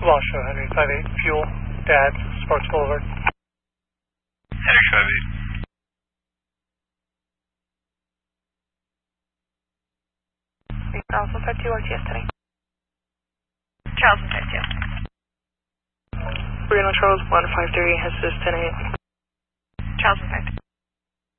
Lost Show, Henry 58, fuel, Dad, Sparks Boulevard. Henry 58. Charles 152 RTS today. Charles 152. Reno Charles 153 has this 10-8. Charles 152.